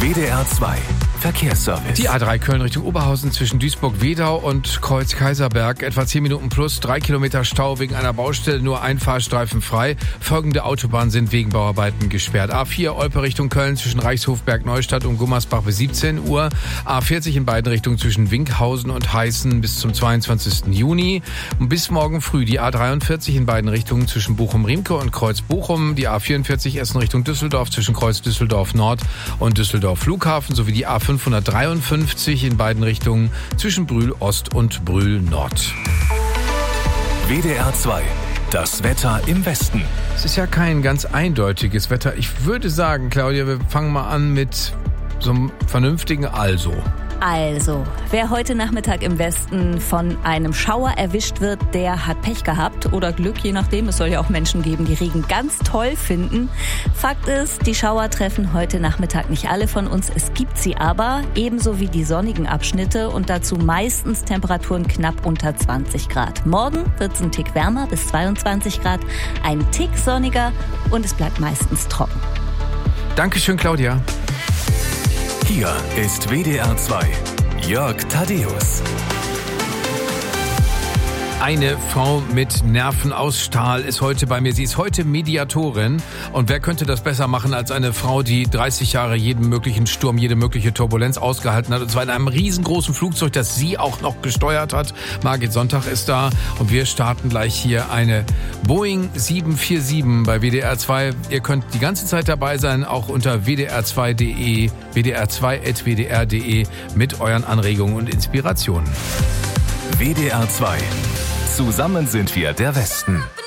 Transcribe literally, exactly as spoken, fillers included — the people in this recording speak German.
W D R zwei Verkehrsservice. Die A drei Köln Richtung Oberhausen zwischen Duisburg-Wedau und Kreuz-Kaiserberg. Etwa zehn Minuten plus, drei Kilometer Stau wegen einer Baustelle, nur ein Fahrstreifen frei. Folgende Autobahnen sind wegen Bauarbeiten gesperrt. A vier Olpe Richtung Köln zwischen Reichshofberg-Neustadt und Gummersbach bis siebzehn Uhr. A vierzig in beiden Richtungen zwischen Winkhausen und Heißen bis zum zweiundzwanzigsten Juni. Und bis morgen früh die A dreiundvierzig in beiden Richtungen zwischen Bochum-Riemke und Kreuz-Bochum. Die A vierundvierzig Essen Richtung Düsseldorf zwischen Kreuz Düsseldorf Nord und Düsseldorf Flughafen sowie die A fünfhundertdreiundfünfzig in beiden Richtungen zwischen Brühl Ost und Brühl Nord. W D R zwei, das Wetter im Westen. Es ist ja kein ganz eindeutiges Wetter. Ich würde sagen, Claudia, wir fangen mal an mit so einem vernünftigen Also. Also, wer heute Nachmittag im Westen von einem Schauer erwischt wird, der hat Pech gehabt oder Glück, je nachdem. Es soll ja auch Menschen geben, die Regen ganz toll finden. Fakt ist, die Schauer treffen heute Nachmittag nicht alle von uns. Es gibt sie aber, ebenso wie die sonnigen Abschnitte und dazu meistens Temperaturen knapp unter zwanzig Grad. Morgen wird es ein Tick wärmer, bis zweiundzwanzig Grad, ein Tick sonniger und es bleibt meistens trocken. Dankeschön, Claudia. Hier ist W D R zwei, Jörg Thaddeus. Eine Frau mit Nerven aus Stahl ist heute bei mir. Sie ist heute Mediatorin. Und wer könnte das besser machen als eine Frau, die dreißig Jahre jeden möglichen Sturm, jede mögliche Turbulenz ausgehalten hat. Und zwar in einem riesengroßen Flugzeug, das sie auch noch gesteuert hat. Margit Sonntag ist da. Und wir starten gleich hier eine Boeing sieben vier sieben bei W D R zwei. Ihr könnt die ganze Zeit dabei sein, auch unter w d r zwei punkt d e, w d r zwei at w d r punkt d e mit euren Anregungen und Inspirationen. W D R zwei. Zusammen sind wir der Westen.